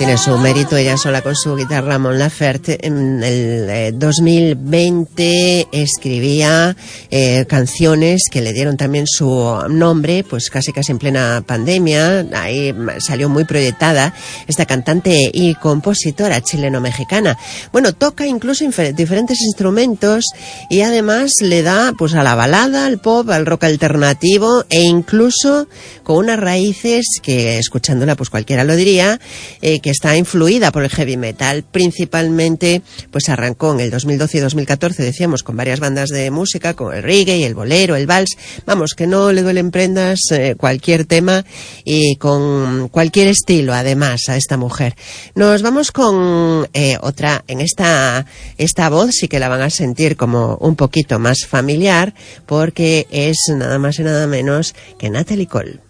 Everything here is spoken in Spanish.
tiene su mérito ella sola con su guitarra, Mon Laferte. En el 2020 escribía canciones que le dieron también su nombre, pues casi en plena pandemia. Ahí salió muy proyectada esta cantante y compositora chileno-mexicana. Bueno, toca incluso diferentes instrumentos y además le da pues a la balada, al pop, al rock alternativo e incluso con unas raíces que, escuchándola, pues cualquiera lo diría, que está influida por el heavy metal. Principalmente, pues arrancó en el 2012 y 2014, decíamos, con varias bandas de música, con el reggae, el bolero, el vals. Vamos, que no le duelen prendas cualquier tema y con cualquier estilo, además, a esta mujer. Nos vamos con otra, en esta voz sí que la van a sentir como un poquito más familiar, porque es nada más y nada menos que Natalie Cole.